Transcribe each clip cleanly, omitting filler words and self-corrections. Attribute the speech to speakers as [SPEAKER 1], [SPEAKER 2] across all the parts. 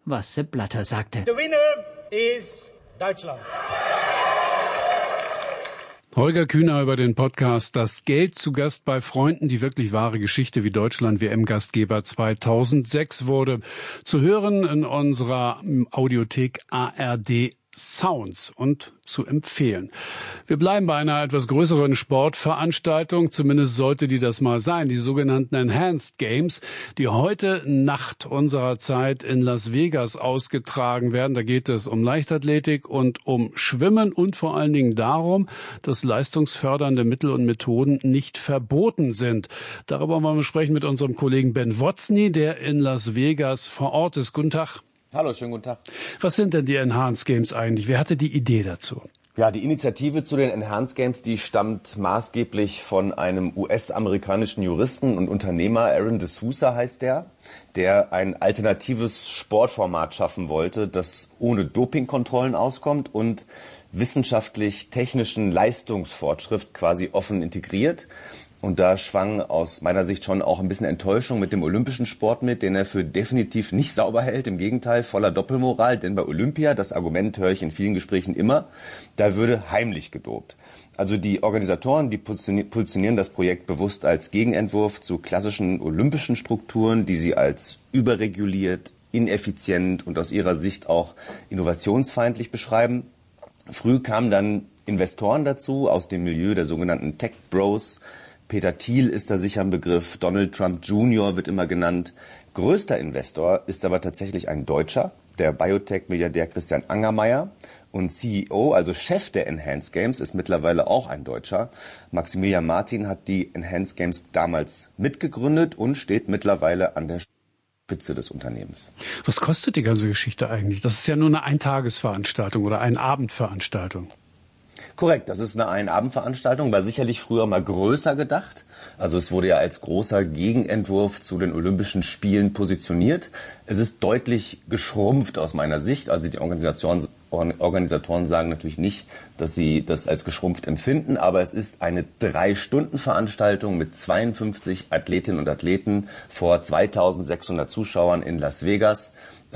[SPEAKER 1] was Sepp Blatter sagte.
[SPEAKER 2] The winner is Deutschland.
[SPEAKER 3] Holger Kühner über den Podcast Das Geld zu Gast bei Freunden, die wirklich wahre Geschichte, wie Deutschland WM-Gastgeber 2006 wurde. Zu hören in unserer Audiothek ARD Sounds und zu empfehlen. Wir bleiben bei einer etwas größeren Sportveranstaltung, zumindest sollte die das mal sein, die sogenannten Enhanced Games, die heute Nacht unserer Zeit in Las Vegas ausgetragen werden. Da geht es um Leichtathletik und um Schwimmen und vor allen Dingen darum, dass leistungsfördernde Mittel und Methoden nicht verboten sind. Darüber wollen wir sprechen mit unserem Kollegen Ben Wotzny, der in Las Vegas vor Ort ist. Guten Tag.
[SPEAKER 4] Hallo, schönen guten Tag.
[SPEAKER 3] Was sind denn die Enhanced Games eigentlich? Wer hatte die Idee dazu?
[SPEAKER 4] Ja, die Initiative zu den Enhanced Games, die stammt maßgeblich von einem US-amerikanischen Juristen und Unternehmer, Aaron D'Souza heißt der ein alternatives Sportformat schaffen wollte, das ohne Dopingkontrollen auskommt und wissenschaftlich-technischen Leistungsfortschritt quasi offen integriert. Und da schwang aus meiner Sicht schon auch ein bisschen Enttäuschung mit dem olympischen Sport mit, den er für definitiv nicht sauber hält. Im Gegenteil, voller Doppelmoral. Denn bei Olympia, das Argument höre ich in vielen Gesprächen immer, da würde heimlich gedopt. Also die Organisatoren, die positionieren das Projekt bewusst als Gegenentwurf zu klassischen olympischen Strukturen, die sie als überreguliert, ineffizient und aus ihrer Sicht auch innovationsfeindlich beschreiben. Früh kamen dann Investoren dazu aus dem Milieu der sogenannten Tech Bros. Peter Thiel ist da sicher ein Begriff, Donald Trump Jr. wird immer genannt. Größter Investor ist aber tatsächlich ein Deutscher, der Biotech-Milliardär Christian Angermayer. Und CEO, also Chef der Enhanced Games, ist mittlerweile auch ein Deutscher. Maximilian Martin hat die Enhanced Games damals mitgegründet und steht mittlerweile an der Spitze des Unternehmens.
[SPEAKER 3] Was kostet die ganze Geschichte eigentlich? Das ist ja nur eine Eintagesveranstaltung oder eine Abendveranstaltung.
[SPEAKER 4] Korrekt, das ist eine Einabendveranstaltung, war sicherlich früher mal größer gedacht. Also es wurde ja als großer Gegenentwurf zu den Olympischen Spielen positioniert. Es ist deutlich geschrumpft aus meiner Sicht. Also die Organisatoren sagen natürlich nicht, dass sie das als geschrumpft empfinden, aber es ist eine 3-Stunden-Veranstaltung mit 52 Athletinnen und Athleten vor 2600 Zuschauern in Las Vegas.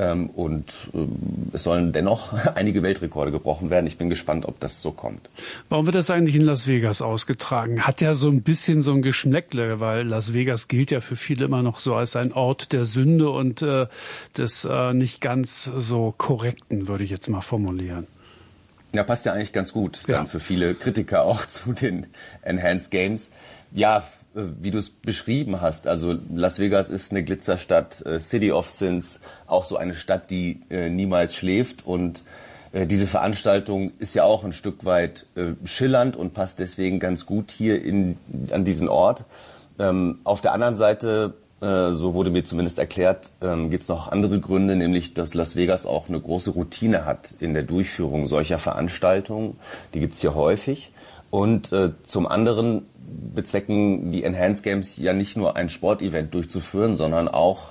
[SPEAKER 4] Es sollen dennoch einige Weltrekorde gebrochen werden. Ich bin gespannt, ob das so kommt.
[SPEAKER 3] Warum wird das eigentlich in Las Vegas ausgetragen? Hat ja so ein bisschen so ein Geschmäckle, weil Las Vegas gilt ja für viele immer noch so als ein Ort der Sünde und des nicht ganz so korrekten, würde ich jetzt mal formulieren.
[SPEAKER 4] Ja, passt ja eigentlich ganz gut dann für viele Kritiker auch zu den Enhanced Games. Ja, wie du es beschrieben hast, also Las Vegas ist eine Glitzerstadt, City of Sins, auch so eine Stadt, die niemals schläft und diese Veranstaltung ist ja auch ein Stück weit schillernd und passt deswegen ganz gut hier an diesen Ort. Auf der anderen Seite, so wurde mir zumindest erklärt, gibt es noch andere Gründe, nämlich dass Las Vegas auch eine große Routine hat in der Durchführung solcher Veranstaltungen. Die gibt es hier häufig. Und zum anderen bezwecken die Enhanced Games ja nicht nur ein Sportevent durchzuführen, sondern auch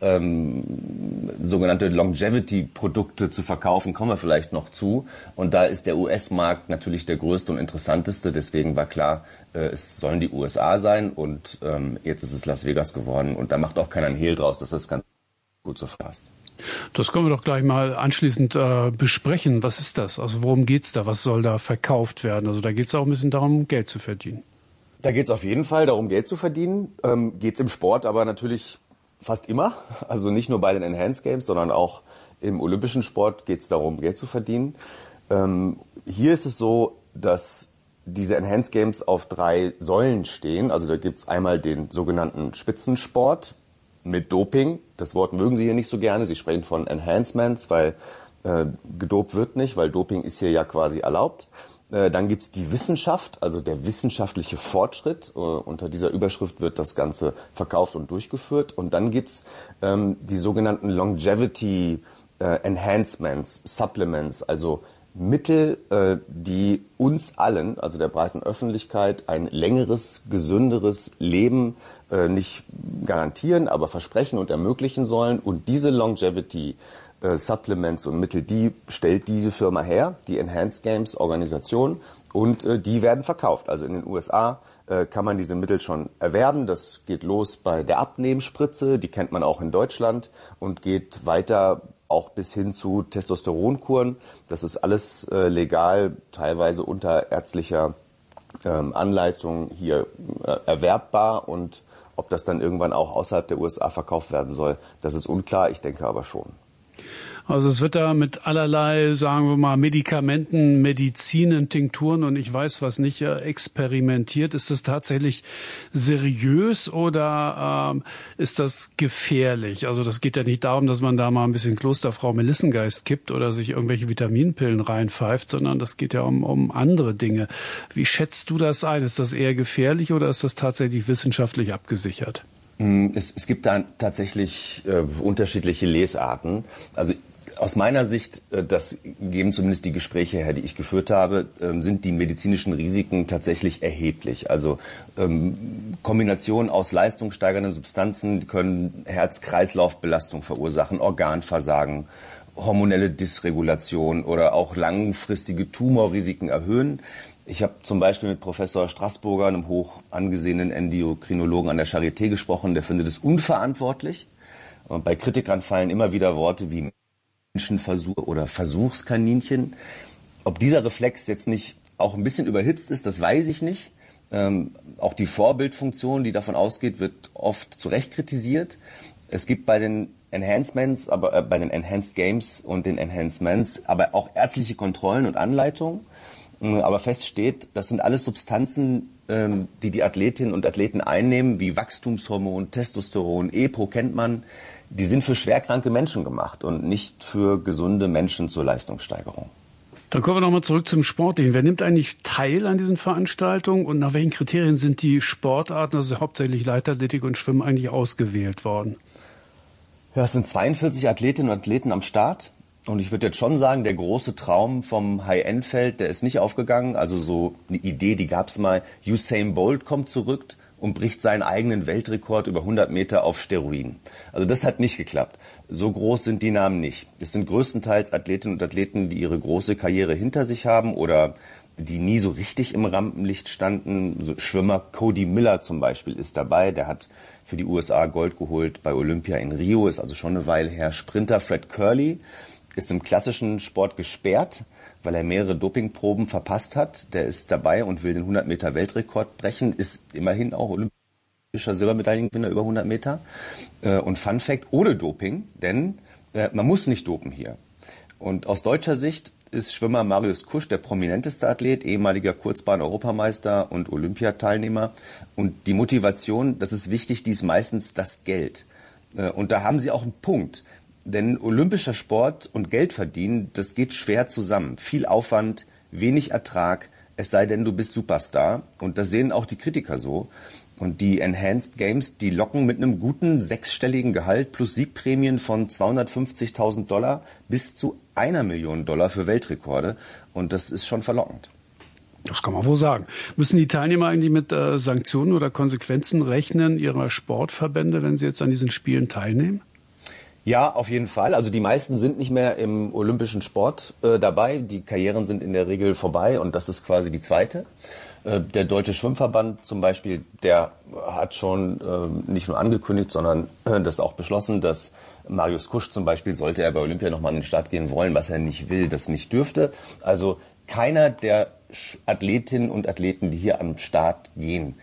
[SPEAKER 4] sogenannte Longevity-Produkte zu verkaufen, kommen wir vielleicht noch zu. Und da ist der US-Markt natürlich der größte und interessanteste. Deswegen war klar, es sollen die USA sein und jetzt ist es Las Vegas geworden. Und da macht auch keiner einen Hehl draus, dass das ganz gut so passt.
[SPEAKER 3] Das können wir doch gleich mal anschließend besprechen. Was ist das? Also worum geht's da? Was soll da verkauft werden? Also da geht's auch ein bisschen darum, Geld zu verdienen.
[SPEAKER 4] Da geht's auf jeden Fall darum, Geld zu verdienen. Geht's im Sport aber natürlich fast immer. Also nicht nur bei den Enhanced Games, sondern auch im olympischen Sport geht's darum, Geld zu verdienen. Hier ist es so, dass diese Enhanced Games auf 3 Säulen stehen. Also da gibt's einmal den sogenannten Spitzensport mit Doping. Das Wort mögen Sie hier nicht so gerne. Sie sprechen von Enhancements, weil gedopt wird nicht, weil Doping ist hier ja quasi erlaubt. Dann gibt's die Wissenschaft, also der wissenschaftliche Fortschritt. Unter dieser Überschrift wird das Ganze verkauft und durchgeführt. Und dann gibt's die sogenannten Longevity Enhancements, Supplements, also Mittel, die uns allen, also der breiten Öffentlichkeit, ein längeres, gesünderes Leben nicht garantieren, aber versprechen und ermöglichen sollen. Und diese Longevity Supplements und Mittel, die stellt diese Firma her, die Enhanced Games Organisation, und die werden verkauft. Also in den USA kann man diese Mittel schon erwerben. Das geht los bei der Abnehmspritze, die kennt man auch in Deutschland, und geht weiter auch bis hin zu Testosteronkuren. Das ist alles legal, teilweise unter ärztlicher Anleitung hier erwerbbar, und ob das dann irgendwann auch außerhalb der USA verkauft werden soll, das ist unklar. Ich denke aber schon.
[SPEAKER 3] Also es wird da mit allerlei, sagen wir mal, Medikamenten, Medizinen, Tinkturen und ich weiß was nicht, experimentiert. Ist das tatsächlich seriös oder ist das gefährlich? Also das geht ja nicht darum, dass man da mal ein bisschen Klosterfrau Melissengeist kippt oder sich irgendwelche Vitaminpillen reinpfeift, sondern das geht ja um andere Dinge. Wie schätzt du das ein? Ist das eher gefährlich oder ist das tatsächlich wissenschaftlich abgesichert?
[SPEAKER 4] Es gibt da tatsächlich unterschiedliche Lesarten. Also aus meiner Sicht, das geben zumindest die Gespräche her, die ich geführt habe, sind die medizinischen Risiken tatsächlich erheblich. Also Kombinationen aus leistungssteigernden Substanzen können Herz-Kreislauf-Belastung verursachen, Organversagen, hormonelle Dysregulation oder auch langfristige Tumorrisiken erhöhen. Ich habe zum Beispiel mit Professor Straßburger, einem hoch angesehenen Endokrinologen an der Charité, gesprochen. Der findet es unverantwortlich. Und bei Kritikern fallen immer wieder Worte wie Menschenversuch oder Versuchskaninchen. Ob dieser Reflex jetzt nicht auch ein bisschen überhitzt ist, das weiß ich nicht. Auch die Vorbildfunktion, die davon ausgeht, wird oft zu Recht kritisiert. Es gibt bei den Enhancements, aber bei den Enhanced Games und den Enhancements, aber auch ärztliche Kontrollen und Anleitungen. Aber fest steht, das sind alles Substanzen, die die Athletinnen und Athleten einnehmen, wie Wachstumshormon, Testosteron, EPO kennt man. Die sind für schwerkranke Menschen gemacht und nicht für gesunde Menschen zur Leistungssteigerung.
[SPEAKER 3] Dann kommen wir nochmal zurück zum Sportlichen. Wer nimmt eigentlich teil an diesen Veranstaltungen und nach welchen Kriterien sind die Sportarten, also hauptsächlich Leichtathletik und Schwimmen, eigentlich ausgewählt worden?
[SPEAKER 4] Ja, es sind 42 Athletinnen und Athleten am Start. Und ich würde jetzt schon sagen, der große Traum vom High-End-Feld, der ist nicht aufgegangen. Also so eine Idee, die gab es mal. Usain Bolt kommt zurück und bricht seinen eigenen Weltrekord über 100 Meter auf Steroiden. Also das hat nicht geklappt. So groß sind die Namen nicht. Es sind größtenteils Athletinnen und Athleten, die ihre große Karriere hinter sich haben oder die nie so richtig im Rampenlicht standen. So Schwimmer Cody Miller zum Beispiel ist dabei. Der hat für die USA Gold geholt bei Olympia in Rio, ist also schon eine Weile her. Sprinter Fred Curley ist im klassischen Sport gesperrt, weil er mehrere Dopingproben verpasst hat. Der ist dabei und will den 100 Meter Weltrekord brechen, ist immerhin auch olympischer Silbermedaillengewinner über 100 Meter. Und Fun Fact, ohne Doping, denn man muss nicht dopen hier. Und aus deutscher Sicht ist Schwimmer Marius Kusch der prominenteste Athlet, ehemaliger Kurzbahn-Europameister und Olympiateilnehmer. Und die Motivation, das ist wichtig, die ist meistens das Geld. Und da haben sie auch einen Punkt. Denn olympischer Sport und Geld verdienen, das geht schwer zusammen. Viel Aufwand, wenig Ertrag, es sei denn, du bist Superstar. Und das sehen auch die Kritiker so. Und die Enhanced Games, die locken mit einem guten sechsstelligen Gehalt plus Siegprämien von $250.000 bis zu $1 Million für Weltrekorde. Und das ist schon verlockend.
[SPEAKER 3] Das kann man wohl sagen. Müssen die Teilnehmer eigentlich mit Sanktionen oder Konsequenzen rechnen ihrer Sportverbände, wenn sie jetzt an diesen Spielen teilnehmen?
[SPEAKER 4] Ja, auf jeden Fall. Also die meisten sind nicht mehr im olympischen Sport dabei. Die Karrieren sind in der Regel vorbei und das ist quasi die zweite. Der Deutsche Schwimmverband zum Beispiel, der hat schon nicht nur angekündigt, sondern das auch beschlossen, dass Marius Kusch zum Beispiel, sollte er bei Olympia nochmal an den Start gehen wollen, was er nicht will, das nicht dürfte. Also keiner der Athletinnen und Athleten, die hier am Start gehen,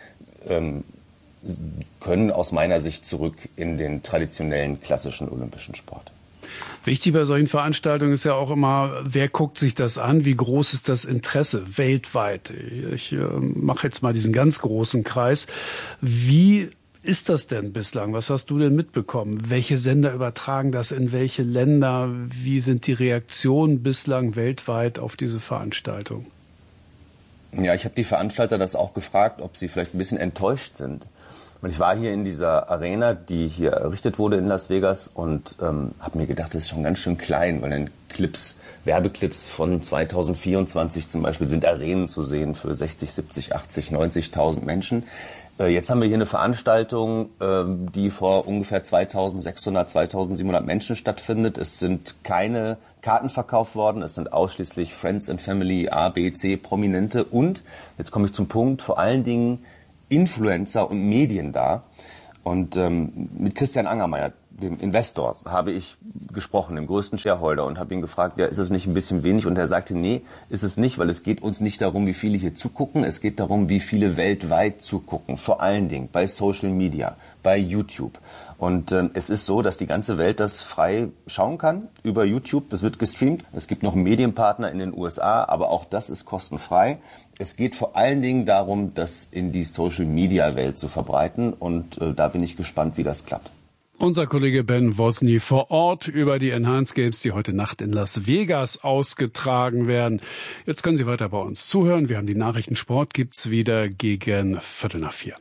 [SPEAKER 4] können aus meiner Sicht zurück in den traditionellen klassischen olympischen Sport.
[SPEAKER 3] Wichtig bei solchen Veranstaltungen ist ja auch immer, wer guckt sich das an, wie groß ist das Interesse weltweit. Ich mache jetzt mal diesen ganz großen Kreis. Wie ist das denn bislang? Was hast du denn mitbekommen? Welche Sender übertragen das in welche Länder? Wie sind die Reaktionen bislang weltweit auf diese Veranstaltung?
[SPEAKER 4] Ja, ich habe die Veranstalter das auch gefragt, ob sie vielleicht ein bisschen enttäuscht sind. Und ich war hier in dieser Arena, die hier errichtet wurde in Las Vegas und habe mir gedacht, das ist schon ganz schön klein, weil in Werbeclips von 2024 zum Beispiel sind Arenen zu sehen für 60, 70, 80, 90.000 Menschen. Jetzt haben wir hier eine Veranstaltung, die vor ungefähr 2.600, 2.700 Menschen stattfindet. Es sind keine Karten verkauft worden, es sind ausschließlich Friends and Family, A, B, C, Prominente und, jetzt komme ich zum Punkt, vor allen Dingen Influencer und Medien da. Und mit Christian Angermayer dem Investor, habe ich gesprochen, dem größten Shareholder, und habe ihn gefragt, ja, ist es nicht ein bisschen wenig? Und er sagte, nee, ist es nicht, weil es geht uns nicht darum, wie viele hier zugucken, es geht darum, wie viele weltweit zugucken, vor allen Dingen bei Social Media, bei YouTube. Und es ist so, dass die ganze Welt das frei schauen kann über YouTube. Es wird gestreamt. Es gibt noch einen Medienpartner in den USA, aber auch das ist kostenfrei. Es geht vor allen Dingen darum, das in die Social-Media-Welt zu verbreiten. Und da bin ich gespannt, wie das klappt.
[SPEAKER 3] Unser Kollege Ben Wosny vor Ort über die Enhanced Games, die heute Nacht in Las Vegas ausgetragen werden. Jetzt können Sie weiter bei uns zuhören. Wir haben die Nachrichten. Sport gibt's wieder gegen 3:45.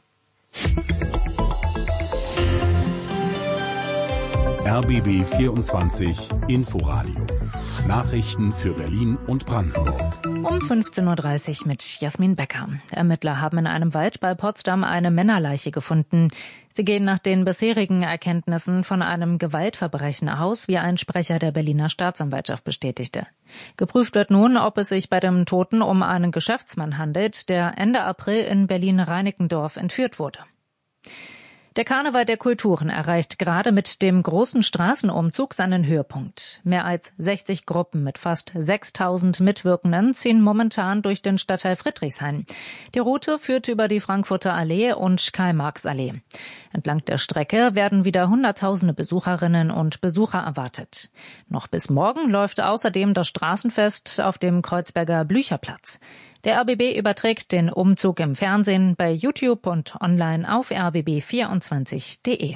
[SPEAKER 1] RBB 24 Inforadio. Nachrichten für Berlin und Brandenburg.
[SPEAKER 5] Um 15.30 Uhr mit Jasmin Becker. Ermittler haben in einem Wald bei Potsdam eine Männerleiche gefunden. Sie gehen nach den bisherigen Erkenntnissen von einem Gewaltverbrechen aus, wie ein Sprecher der Berliner Staatsanwaltschaft bestätigte. Geprüft wird nun, ob es sich bei dem Toten um einen Geschäftsmann handelt, der Ende April in Berlin-Reinickendorf entführt wurde. Der Karneval der Kulturen erreicht gerade mit dem großen Straßenumzug seinen Höhepunkt. Mehr als 60 Gruppen mit fast 6.000 Mitwirkenden ziehen momentan durch den Stadtteil Friedrichshain. Die Route führt über die Frankfurter Allee und Karl-Marx-Allee. Entlang der Strecke werden wieder Hunderttausende Besucherinnen und Besucher erwartet. Noch bis morgen läuft außerdem das Straßenfest auf dem Kreuzberger Blücherplatz. Der RBB überträgt den Umzug im Fernsehen, bei YouTube und online auf rbb24.de.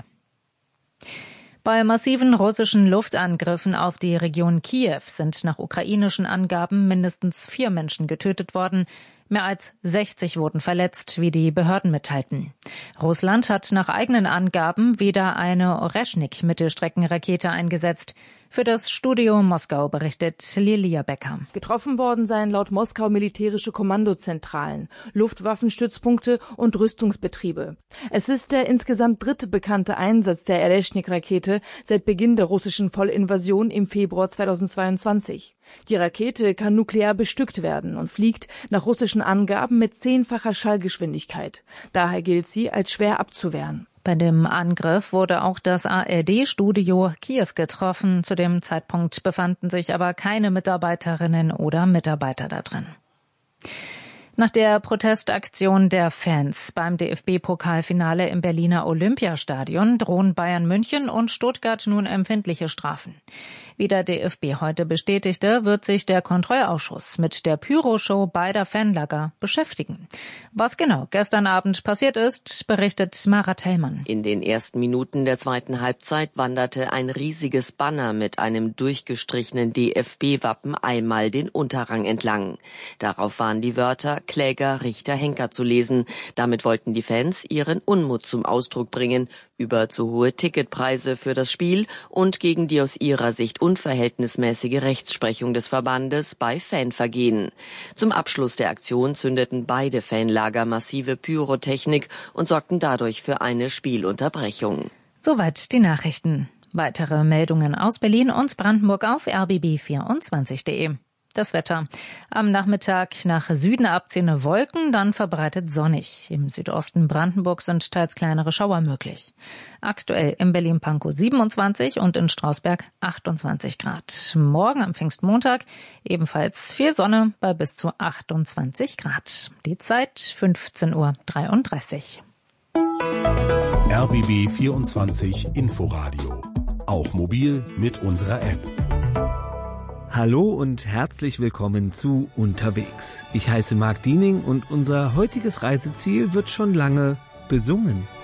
[SPEAKER 5] Bei massiven russischen Luftangriffen auf die Region Kiew sind nach ukrainischen Angaben mindestens 4 Menschen getötet worden. Mehr als 60 wurden verletzt, wie die Behörden mitteilten. Russland hat nach eigenen Angaben wieder eine Oreschnik-Mittelstreckenrakete eingesetzt. Für das Studio Moskau berichtet Lilia Becker.
[SPEAKER 6] Getroffen worden seien laut Moskau militärische Kommandozentralen, Luftwaffenstützpunkte und Rüstungsbetriebe. Es ist der insgesamt 3. bekannte Einsatz der Oreschnik-Rakete seit Beginn der russischen Vollinvasion im Februar 2022. Die Rakete kann nuklear bestückt werden und fliegt nach russischen Angaben mit 10-facher Schallgeschwindigkeit. Daher gilt sie als schwer abzuwehren.
[SPEAKER 5] Bei dem Angriff wurde auch das ARD-Studio Kiew getroffen. Zu dem Zeitpunkt befanden sich aber keine Mitarbeiterinnen oder Mitarbeiter da drin. Nach der Protestaktion der Fans beim DFB-Pokalfinale im Berliner Olympiastadion drohen Bayern München und Stuttgart nun empfindliche Strafen. Wie der DFB heute bestätigte, wird sich der Kontrollausschuss mit der Pyroshow beider Fanlager beschäftigen. Was genau gestern Abend passiert ist, berichtet Mara Tellmann.
[SPEAKER 7] In den ersten Minuten der zweiten Halbzeit wanderte ein riesiges Banner mit einem durchgestrichenen DFB-Wappen einmal den Unterrang entlang. Darauf waren die Wörter Kläger, Richter, Henker zu lesen. Damit wollten die Fans ihren Unmut zum Ausdruck bringen über zu hohe Ticketpreise für das Spiel und gegen die aus ihrer Sicht unverhältnismäßige Rechtsprechung des Verbandes bei Fanvergehen. Zum Abschluss der Aktion zündeten beide Fanlager massive Pyrotechnik und sorgten dadurch für eine Spielunterbrechung.
[SPEAKER 5] Soweit die Nachrichten. Weitere Meldungen aus Berlin und Brandenburg auf rbb24.de. Das Wetter. Am Nachmittag nach Süden abziehende Wolken, dann verbreitet sonnig. Im Südosten Brandenburg sind teils kleinere Schauer möglich. Aktuell in Berlin-Pankow 27 und in Strausberg 28 Grad. Morgen am Pfingstmontag ebenfalls viel Sonne bei bis zu 28 Grad. Die Zeit 15:33 Uhr.
[SPEAKER 1] RBB 24 Inforadio. Auch mobil mit unserer App.
[SPEAKER 8] Hallo und herzlich willkommen zu Unterwegs. Ich heiße Marc Diening und unser heutiges Reiseziel wird schon lange besungen.